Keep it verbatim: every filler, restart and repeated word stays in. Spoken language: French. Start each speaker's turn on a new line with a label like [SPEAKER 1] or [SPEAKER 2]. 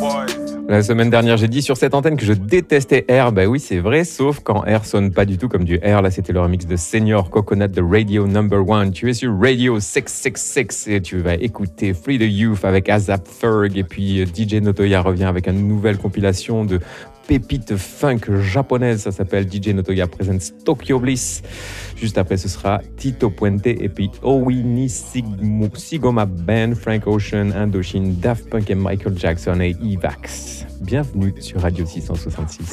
[SPEAKER 1] La semaine dernière, j'ai dit sur cette antenne que je détestais Air. Bah oui, c'est vrai, sauf quand Air sonne pas du tout comme du Air. Là, c'était le remix de Senior Coconut de Radio Number One. Tu es sur Radio six six six et tu vas écouter Free the Youth avec Azap Ferg. Et puis D J Notoya revient avec une nouvelle compilation de pépites funk japonaises. Ça s'appelle D J Notoya Presents Tokyo Bliss. Juste après, ce sera Tito Puente et puis Owini Sigmo, Sigoma Band, Frank Ocean, Indochine, Daft Punk et Michael Jackson et Evax. Bienvenue sur Radio six cent soixante-six.